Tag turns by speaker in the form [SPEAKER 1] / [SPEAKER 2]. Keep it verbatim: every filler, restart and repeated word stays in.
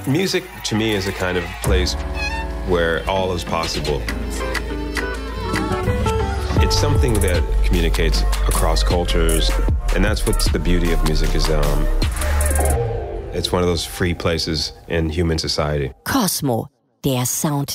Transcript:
[SPEAKER 1] Music, to me, is a kind of place where all is possible. It's something that communicates across cultures, and that's what's the beauty of music is. Um, it's one of those free places in human society.
[SPEAKER 2] Cosmo, der Sound